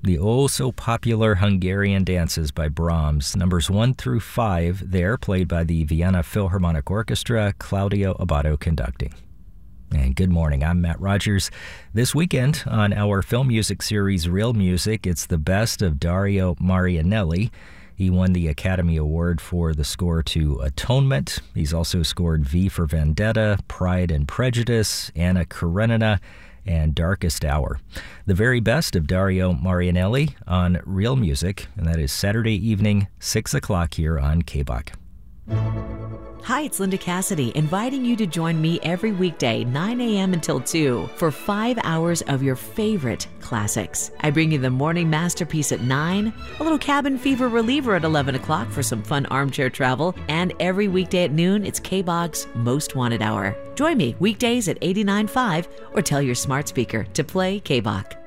the oh-so-popular Hungarian dances by Brahms, numbers 1 through 5 there, played by the Vienna Philharmonic Orchestra, Claudio Abbado conducting. And good morning, I'm Matt Rogers. This weekend on our film music series, Real Music, it's the best of Dario Marianelli. He won the Academy Award for the score to Atonement. He's also scored V for Vendetta, Pride and Prejudice, Anna Karenina, and Darkest Hour. The very best of Dario Marianelli on Real Music, and that is Saturday evening, 6 o'clock here on KBOC. Hi, it's Linda Cassidy, inviting you to join me every weekday, 9 a.m. until 2, for 5 hours of your favorite classics. I bring you the morning masterpiece at 9, a little cabin fever reliever at 11 o'clock for some fun armchair travel, and every weekday at noon, it's KBOC's Most Wanted Hour. Join me weekdays at 89.5 or tell your smart speaker to play KBOC.